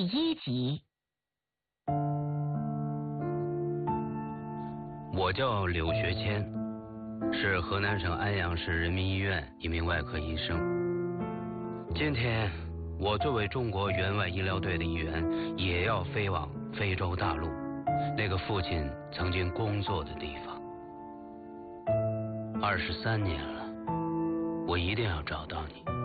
1集。 我叫柳学谦，是河南省安阳市人民医院一名外科医生。今天我作为中国援外医疗队的一员，也要飞往非洲大陆，那个父亲曾经工作的地方。23年了，我一定要找到你。